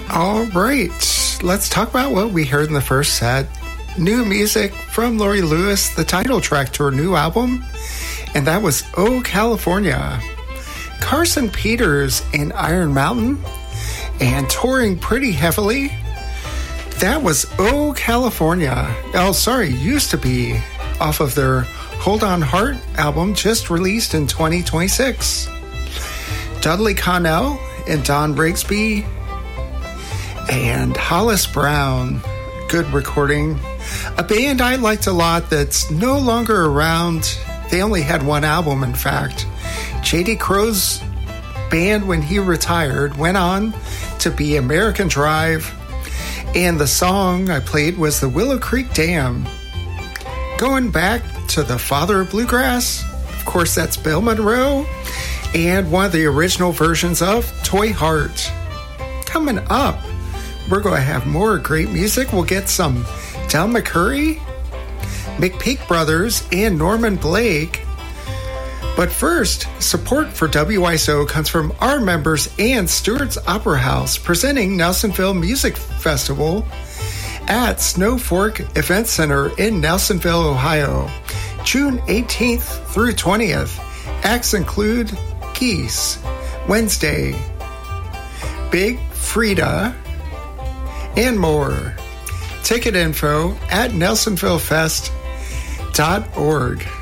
All right, let's talk about what we heard in the first set. New music from Laurie Lewis, the title track to her new album, and that was Oh California. Carson Peters and Iron Mountain, and touring pretty heavily, that was Oh California. Oh, sorry, used to be, off of their Hold On Heart album just released in 2026. Dudley Connell and Don Brigsby and Hollis Brown, good recording. A band I liked a lot that's no longer around. They only had one album, in fact. J.D. Crow's band, when he retired, went on to be American Drive, and the song I played was the Willow Creek Dam. Going back to the father of bluegrass, of course that's Bill Monroe, and one of the original versions of Toy Heart. Coming up, we're going to have more great music. We'll get some Del McCoury, McPeak Brothers, and Norman Blake. But first, support for WISO comes from our members and Stewart's Opera House, presenting Nelsonville Music Festival at Snow Fork Event Center in Nelsonville, Ohio, June 18th through 20th. Acts include Geese, Wednesday, Big Frida, and more. Ticket info at nelsonvillefest.org.